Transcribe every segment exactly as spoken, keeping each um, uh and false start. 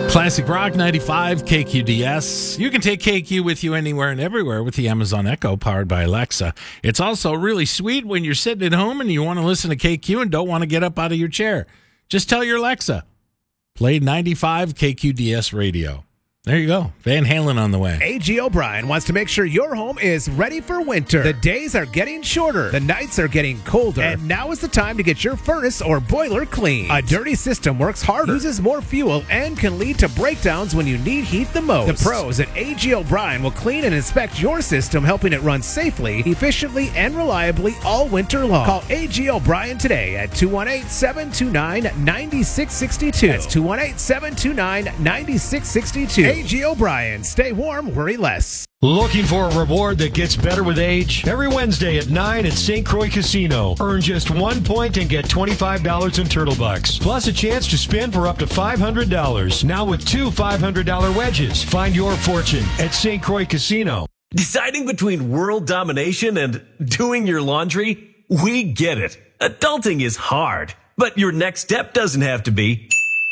Classic Rock ninety-five, K Q D S. You can take K Q with you anywhere and everywhere with the Amazon Echo powered by Alexa. It's also really sweet when you're sitting at home and you want to listen to K Q and don't want to get up out of your chair. Just tell your Alexa, play ninety-five K Q D S radio. There you go. Van Halen on the way. A G O'Brien wants to make sure your home is ready for winter. The days are getting shorter. The nights are getting colder. And now is the time to get your furnace or boiler clean. A dirty system works harder, uses more fuel, and can lead to breakdowns when you need heat the most. The pros at A G O'Brien will clean and inspect your system, helping it run safely, efficiently, and reliably all winter long. Call A G O'Brien today at two one eight, seven two nine, nine six six two. That's two one eight, seven two nine, nine six six two. A G O'Brien. Stay warm, worry less. Looking for a reward that gets better with age? Every Wednesday at nine at Saint Croix Casino. Earn just one point and get twenty-five dollars in Turtle Bucks. Plus a chance to spin for up to five hundred dollars. Now with two five hundred dollars wedges. Find your fortune at Saint Croix Casino. Deciding between world domination and doing your laundry? We get it. Adulting is hard. But your next step doesn't have to be.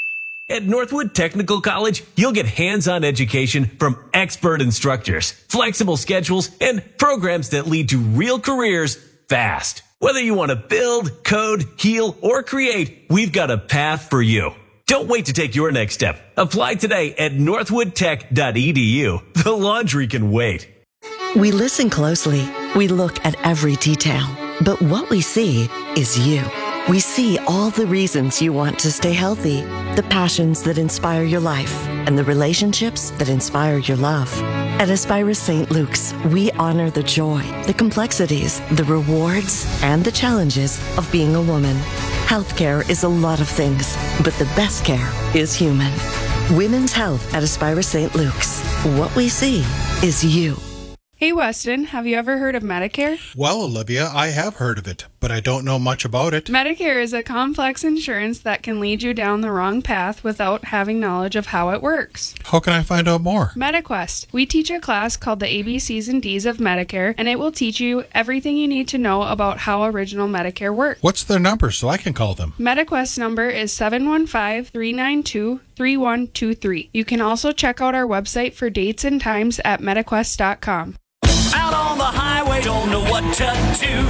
At Northwood Technical College, you'll get hands-on education from expert instructors, flexible schedules, and programs that lead to real careers fast. Whether you want to build, code, heal, or create, we've got a path for you. Don't wait to take your next step. Apply today at northwood tech dot e d u. The laundry can wait. We listen closely. We look at every detail. But what we see is you. We see all the reasons you want to stay healthy, the passions that inspire your life, and the relationships that inspire your love. At Aspira Saint Luke's, we honor the joy, the complexities, the rewards, and the challenges of being a woman. Healthcare is a lot of things, but the best care is human. Women's health at Aspira Saint Luke's. What we see is you. Hey Weston, have you ever heard of Medicare? Well, Olivia, I have heard of it, but I don't know much about it. Medicare is a complex insurance that can lead you down the wrong path without having knowledge of how it works. How can I find out more? MediQuest. We teach a class called the A B Cs and Ds of Medicare, and it will teach you everything you need to know about how original Medicare works. What's their number so I can call them? MediQuest number is seven one five, three nine two, three one two three. You can also check out our website for dates and times at mediquest dot com. Out on the highway, don't know what to do.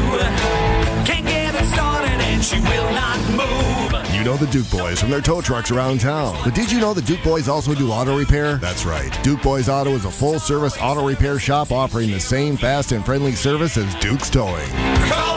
Can't get it started and she will not move. You know the Duke Boys from their tow trucks around town. But did you know the Duke Boys also do auto repair? That's right. Duke Boys Auto is a full-service auto repair shop offering the same fast and friendly service as Duke's Towing. Call